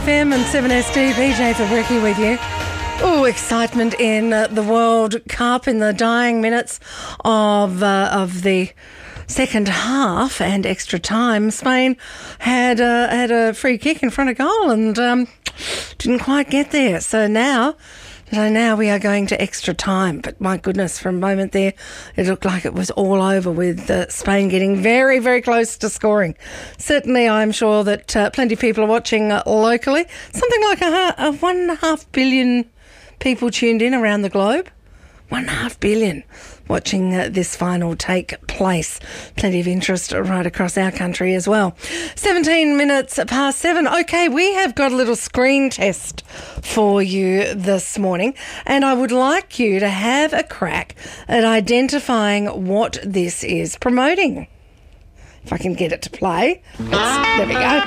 7FM and 7SD, PJ for Ricky with you. Oh, excitement in the World Cup in the dying minutes of the second half and extra time. Spain had a free kick in front of goal and didn't quite get there. So now we are going to extra time. But my goodness, for a moment there, it looked like it was all over with Spain getting very, very close to scoring. Certainly, I'm sure that plenty of people are watching locally. Something like 1.5 billion people tuned in around the globe. 1.5 billion watching this final take place. Plenty of interest right across our country as well. 17 minutes past 7. Okay, we have got a little screen test for you this morning, and I would like you to have a crack at identifying what this is promoting. If I can get it to play. There we go.